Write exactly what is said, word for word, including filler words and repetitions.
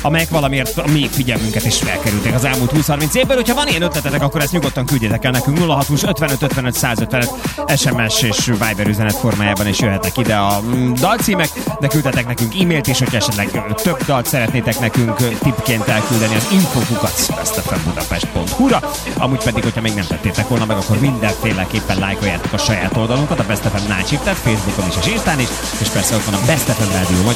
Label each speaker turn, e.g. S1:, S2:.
S1: amelyek valamiért a mi figyelmünket is felkerültek az elmúlt húsz-harminc évben. Hogyha van ilyen ötletetek, akkor ezt nyugodtan küldjétek el nekünk nulla hatos ötvenöt ötvenöt százötvenöt es em es és Viber üzenet formájában is jöhetnek ide a dalcímek, de küldhetek nekünk e-mailt is, hogyha esetleg több dalt szeretnétek nekünk tippként elküldeni az infokukat bestfmbudapest pont hu-ra. Amúgy pedig, hogyha még nem tettétek volna meg, akkor mindenféleképpen lájkoljátok a saját oldalunkat, a Best ef em Night Shift-et, Facebookon is és Instán is, és persze ott van a Best ef em Rádió